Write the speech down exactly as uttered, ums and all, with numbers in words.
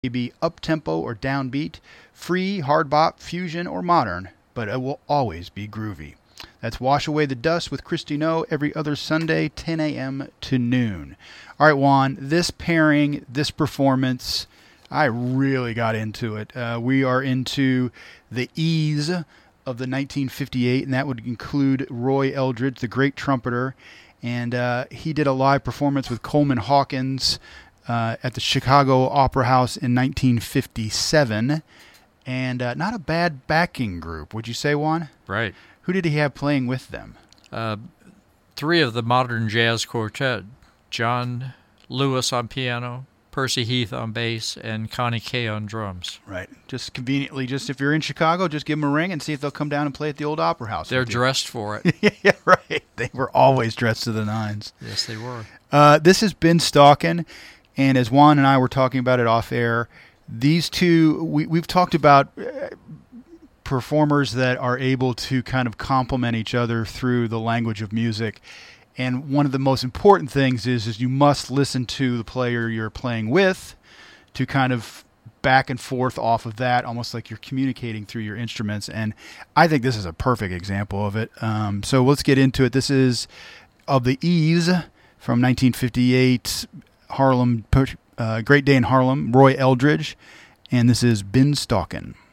be up-tempo or downbeat, free, hard bop, fusion, or modern, but it will always be groovy. That's Wash Away the Dust with Christy No every other Sunday, ten a.m. to noon. All right, Juan, this pairing, this performance, I really got into it. Uh, we are into the ease of the nineteen fifty-eight, and that would include Roy Eldridge, the great trumpeter, and uh, he did a live performance with Coleman Hawkins uh, at the Chicago Opera House in nineteen fifty-seven, and uh, not a bad backing group, would you say, Juan? Right. Who did he have playing with them? Uh, three of the modern jazz quartet, John Lewis on piano, Percy Heath on bass, and Connie Kay on drums. Right. Just conveniently, just if you're in Chicago, just give them a ring and see if they'll come down and play at the old Opera House. They're dressed for it. Yeah, right. They were always dressed to the nines. Yes, they were. Uh, this has been Stockin', and as Juan and I were talking about it off air, these two, we, we've talked about uh, performers that are able to kind of complement each other through the language of music. And one of the most important things is, is you must listen to the player you're playing with to kind of back and forth off of that, almost like you're communicating through your instruments. And I think this is a perfect example of it. Um, so let's get into it. This is Of the Ease from nineteen fifty-eight, Harlem, uh, Great Day in Harlem, Roy Eldridge. And this is Been Stalkin'.